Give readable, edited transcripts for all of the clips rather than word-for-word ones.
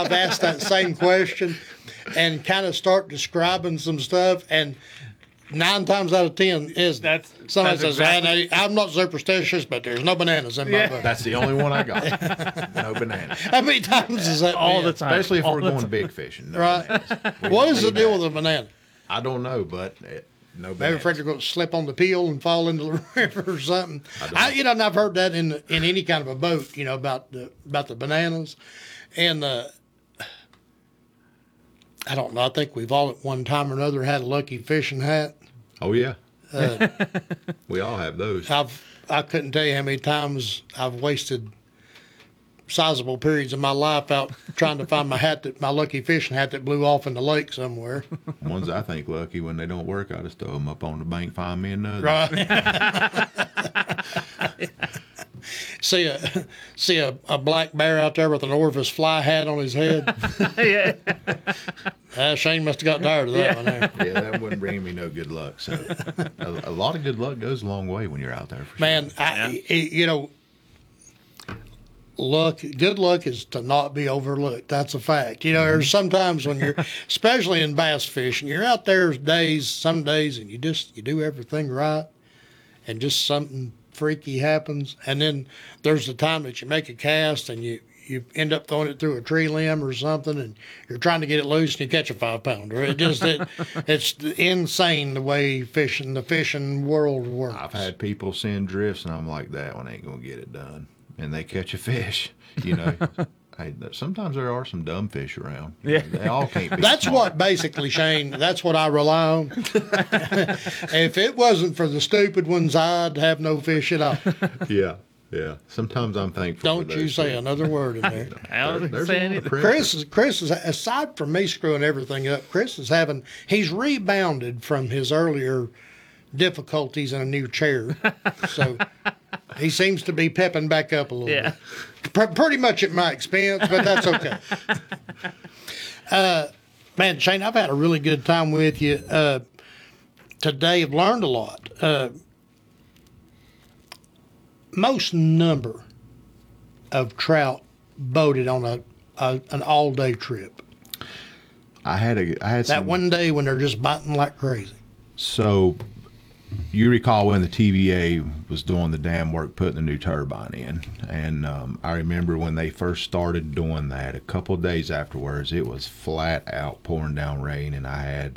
I've asked that same question and kind of start describing some stuff, and 9 times out of 10 is somebody says, exactly. I'm not superstitious, but there's no bananas in my book. That's the only one I got. No bananas. How many times is that? All the time. Especially if we're going big fishing. No right. What is the deal with a banana? I don't know, but no bananas. Maybe afraid they're going to slip on the peel and fall into the river or something. And I've heard that in any kind of a boat, about the bananas. And I don't know. I think we've all at one time or another had a lucky fishing hat. Oh, yeah. We all have those. I couldn't tell you how many times I've wasted sizable periods of my life out trying to find my lucky fishing hat that blew off in the lake somewhere. Ones I think lucky, when they don't work, I just throw them up on the bank, find me another. Right. See a black bear out there with an Orvis fly hat on his head. Yeah. Shane must have got tired of that one there. Yeah, that wouldn't bring me no good luck. So a lot of good luck goes a long way when you're out there. For Man, sure. Good luck is to not be overlooked. That's a fact. There's sometimes when you're, especially in bass fishing, you're out there some days, and you do everything right, and just something freaky happens, and then there's the time that you make a cast and you end up throwing it through a tree limb or something, and you're trying to get it loose and you catch a 5-pounder. It's insane the way the fishing world works. I've had people send drifts, and I'm like, that one ain't gonna get it done, and they catch a fish. Hey, sometimes there are some dumb fish around. Yeah. They all can't be. That's smart. what basically, Shane, that's what I rely on. If it wasn't for the stupid ones, I'd have no fish at all. Yeah. Sometimes I'm thankful. Don't you say another word in there. I wasn't There's saying a lot of anything. Chris is, aside from me screwing everything up, he's rebounded from his earlier difficulties in a new chair. So he seems to be pepping back up a little bit. Pretty much at my expense, but that's okay. Man, Shane, I've had a really good time with you today. I've learned a lot. Most number of trout boated on an all-day trip. I had that one day when they're just biting like crazy. So you recall when the TVA was doing the dam work, putting the new turbine in, and I remember when they first started doing that, a couple of days afterwards, it was flat out pouring down rain, and I had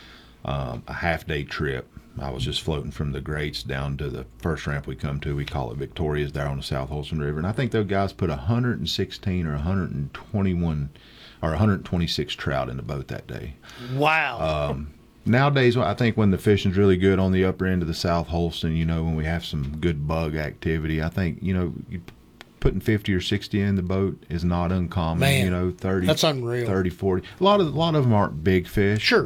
a half-day trip. I was just floating from the grates down to the first ramp we come to. We call it Victoria's, there on the South Holston River, and I think those guys put 116 or 121 or 126 trout in the boat that day. Wow. Nowadays, I think when the fishing's really good on the upper end of the South Holston, when we have some good bug activity, I think, putting 50 or 60 in the boat is not uncommon. Man, 30, that's unreal. 30, 40. A lot of them aren't big fish. Sure.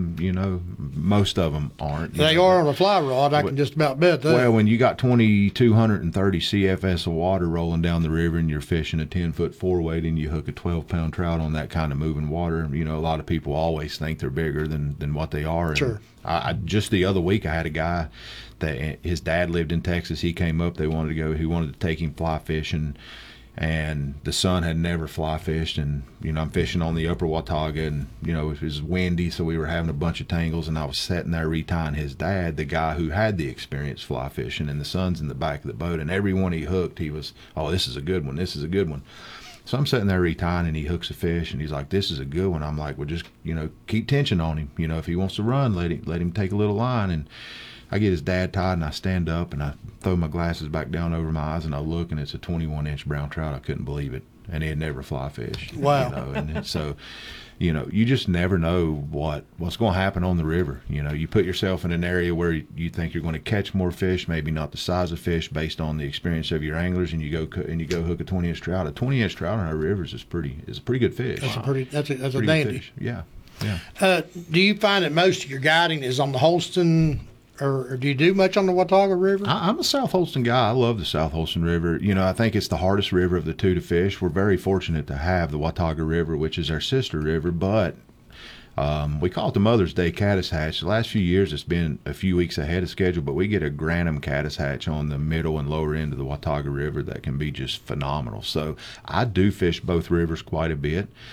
Most of them aren't. They are on a fly rod. I can just about bet that. Well, when you got 2,230 CFS of water rolling down the river and you're fishing a 10-foot 4-weight and you hook a 12-pound trout on that kind of moving water, a lot of people always think they're bigger than what they are. And sure. I just the other week, I had a guy that his dad lived in Texas. He came up. He wanted to take him fly fishing, and the son had never fly fished. And I'm fishing on the upper Watauga, and it was windy, so we were having a bunch of tangles. And I was sitting there retying his dad, the guy who had the experience fly fishing, and the son's in the back of the boat. And every one he hooked, he was, oh, this is a good one. This is a good one. So I'm sitting there retying, and he hooks a fish, and he's like, this is a good one. I'm like, well, just, keep tension on him. If he wants to run, let him take a little line. And I get his dad tied, and I stand up, and I throw my glasses back down over my eyes, and I look, and it's a 21-inch brown trout. I couldn't believe it. And he had never fly fished. Wow. And so, you just never know what's going to happen on the river. You put yourself in an area where you think you're going to catch more fish, maybe not the size of fish based on the experience of your anglers, and you go hook a 20-inch trout. A 20-inch trout on our rivers is a pretty good fish. That's a Pretty dandy. good fish. Yeah. Do you find that most of your guiding is on the Holston, or do you do much on the Watauga River? I'm a South Holston guy. I love the South Holston River. I think it's the hardest river of the two to fish. We're very fortunate to have the Watauga River, which is our sister river, but we call it the Mother's Day Caddis Hatch. The last few years it's been a few weeks ahead of schedule, but we get a Granum Caddis Hatch on the middle and lower end of the Watauga River that can be just phenomenal. So I do fish both rivers quite a bit.